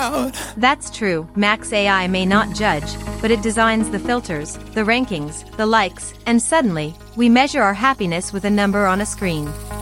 out. That's true. Max AI may not judge, but it designs the filters, the rankings, the likes, and suddenly, we measure our happiness with a number on a screen.